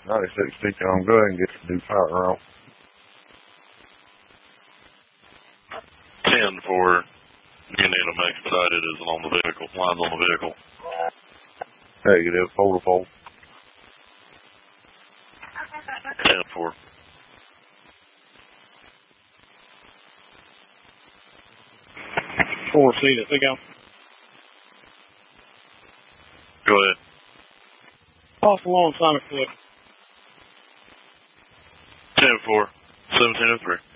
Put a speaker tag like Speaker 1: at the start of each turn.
Speaker 1: 96 Deacon, go ahead and get the new power on.
Speaker 2: 10-4. Unit expedited is on the vehicle. Lines on the vehicle.
Speaker 1: Negative, pole to pole.
Speaker 2: 10-4.
Speaker 3: Four seat it. Go.
Speaker 2: Go ahead.
Speaker 3: Off along Sonic Foot.
Speaker 2: 10-4. 17-3.